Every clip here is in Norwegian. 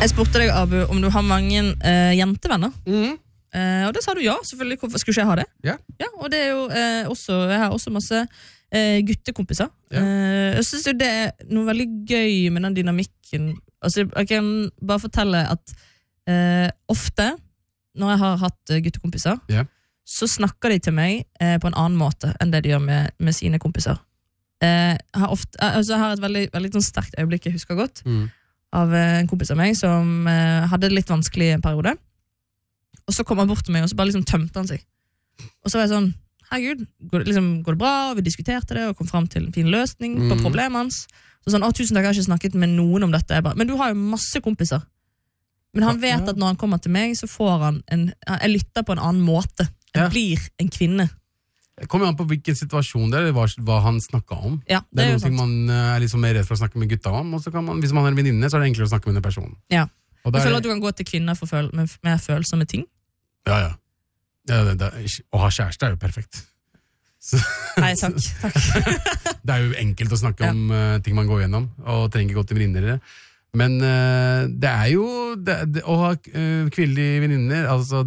Jeg spurte deg, Abu, om du har mange jentevenner. Og det sa du ja, selvfølgelig. Hvorfor skulle ikke jeg ha det? Ja. Ja, og det jo også, jeg har også masse guttekompiser. Ja. Jeg synes jo det noe veldig gøy med den dynamikken. Altså, jeg kan bare fortelle at ofte, når jeg har hatt guttekompiser, så snakker de til meg på en annen måte enn det de gjør med sine kompiser. Jeg har et veldig, veldig sånn sterkt øyeblikk jeg husker godt av en kompis av meg som hadde det litt vanskelig i en periode, og så kom han bort til meg og så bare liksom tømte han seg, og så var jeg sånn, herregud, går det bra? Vi diskuterte det og kom frem til en fin løsning på problemet hans. Så sånn, tusen takk, jeg har ikke snakket med noen om dette. Men du har jo masse kompiser, men han vet at når han kommer til meg så får han jeg lytter på en annen måte. Jeg blir en kvinne. Det kommer an på hvilken situasjon det hva han snakket om. Ja, det noe ting man liksom mer redd for å snakke med gutta om, og så kan man, hvis man har en venninne, så er det enklere å snakke med den personen. Ja. Du føler at du kan gå til kvinner med følsomme ting? Ja. Å ha kjæreste er jo perfekt. Nei, takk. Det er jo enkelt å snakke om ting man går gjennom, og trenger ikke gå til venninner. Men det er jo å ha kvinnelige venninner, altså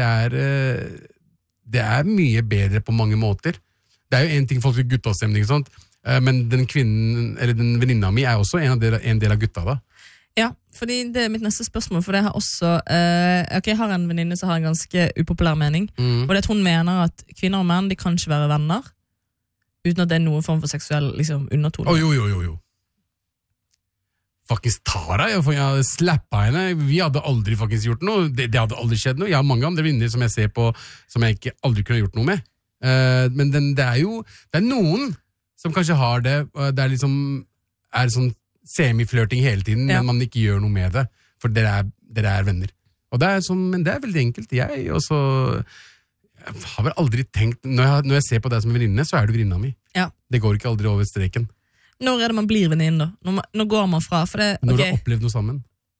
det er mye bedre på mange måter. Det er jo en ting folk sier guttastemning, sånt, men den kvinnen, eller den venninna mi er også en del av gutta da. Ja, fordi det er mitt neste spørsmål, for det har også jeg har en venninne som har en ganske upopulær mening, og det er at hun mener at kvinner og menn, de kan ikke være venner uten at det er noen form for seksuell liksom, undertone. Jo. Faktisk Tara, jeg slappet henne. Vi hadde aldri faktisk gjort noe. Det hadde aldri skjedd noe. Jeg har mange andre venner som jeg ser på som jeg ikke aldri kunne gjort noe med. Men det er noen som kanskje har det. Det er liksom sånn semiflørting hele tiden, men man ikke gjør noe med det. For dere er venner. Og men det er veldig enkelt. Jeg har vel aldri tenkt, når jeg ser på deg som en venninne, så er du venninna mi. Ja. Det går ikke aldri over streken. Når er det man blir venninne da? Når går man fra? For det, når du har opplevd noe sammen.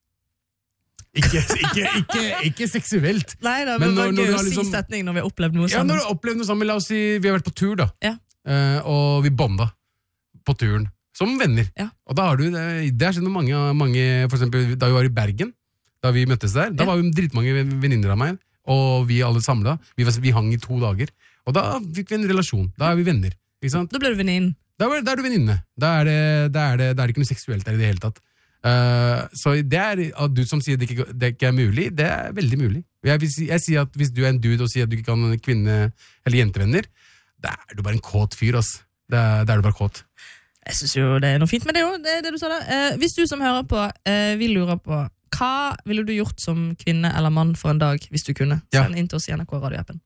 Ikke seksuelt. Nei da, men når du har liksom... setning når vi har opplevd noe sammen. Ja, når du har opplevd noe sammen, la oss si vi har vært på tur da. Ja. Og vi bonda på turen, som venner. Ja. Og da har du, det har skjedd med mange, for eksempel da vi var i Bergen, da vi møttes der, da var vi dritmange venninner av meg, og vi alle samlet, vi hang i 2 dager, og da fikk vi en relasjon, da er vi venner, ikke sant? Da ble du venninne. Da er du venninne. Da er det ikke noe seksuelt der i det hele tatt. Så det at du som sier det ikke er mulig, det er veldig mulig. Jeg sier at hvis du er en dude og sier at du ikke kan kvinne- eller jentevenner, da er du bare en kåt fyr, ass. Da er du bare kåt. Jeg synes jo det er noe fint med det jo, det du sa der. Hvis du som hører på, vil lure på, hva ville du gjort som kvinne eller mann for en dag, hvis du kunne? Send inn til oss i NRK Radio-appen.